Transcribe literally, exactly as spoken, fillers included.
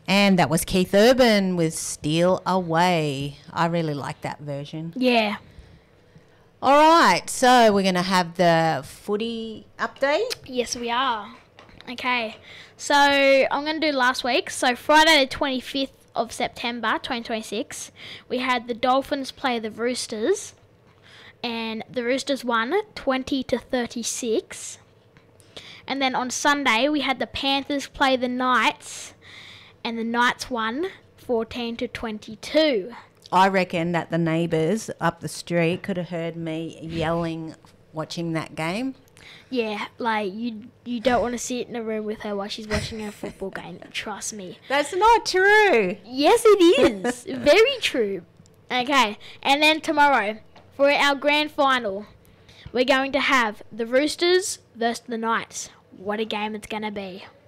And that was Keith Urban with Steal Away. I really like that version. Yeah. All right, so we're going to have the footy update. Yes, we are. Okay, so I'm going to do last week. So Friday the twenty-fifth of September twenty twenty-six, we had the Dolphins play the Roosters, and the Roosters won twenty to thirty-six. And then on Sunday, we had the Panthers play the Knights, and the Knights won fourteen to twenty-two. I reckon that the neighbours up the street could have heard me yelling watching that game. Yeah, like, you you don't want to sit in a room with her while she's watching a football game. Trust me. That's not true. Yes, it is. Very true. Okay, and then tomorrow, for our grand final, we're going to have the Roosters versus the Knights. What a game it's going to be.